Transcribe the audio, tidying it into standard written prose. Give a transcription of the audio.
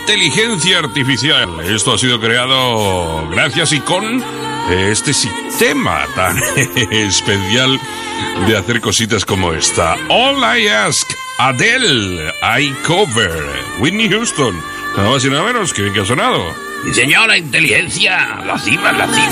inteligencia artificial. Esto ha sido creado gracias y con este sistema tan especial de hacer cositas como esta. All I Ask, Adele, I Cover, Whitney Houston. Nada más y nada menos, que bien que ha sonado. Sí, señora, inteligencia, la cima, la cima.